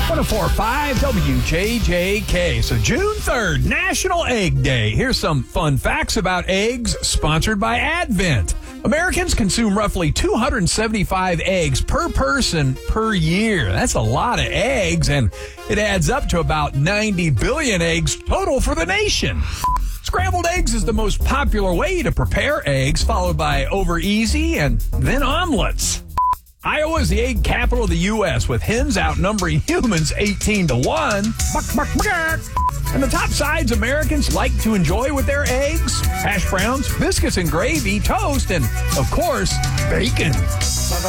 104.5 WJJK. So June 3rd, National Egg Day. Here's some fun facts about eggs, sponsored by Advent. Americans consume roughly 275 eggs per person per year. That's a lot of eggs, and it adds up to about 90 billion eggs total for the nation. Scrambled eggs is the most popular way to prepare eggs, followed by over easy and then omelets. Iowa is the egg capital of the U.S., with hens outnumbering humans 18-1. And the top sides Americans like to enjoy with their eggs: hash browns, biscuits and gravy, toast, and, of course, bacon.